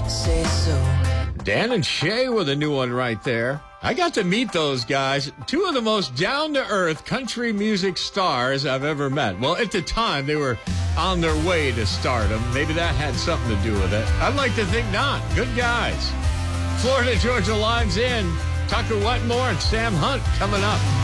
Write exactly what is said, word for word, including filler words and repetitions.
say so. Dan and Shay with a new one right there. I got to meet those guys, two of the most down-to-earth country music stars I've ever met. Well, at the time, they were on their way to stardom. Maybe that had something to do with it. I'd like to think not. Good guys. Florida Georgia Line's in. Tucker Wetmore and Sam Hunt coming up.